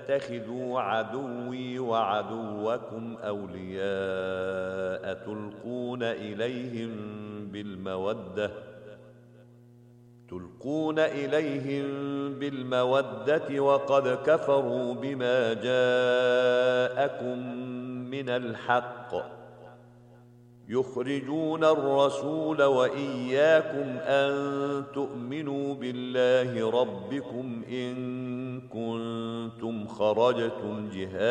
تتخذوا عدوي وعدوكم أولياء تلقون إليهم بالمودة وقد كفروا بما جاءكم من الحق يخرجون الرسول وإياكم أن تؤمنوا بالله ربكم إن كنتم خرجتم جهادا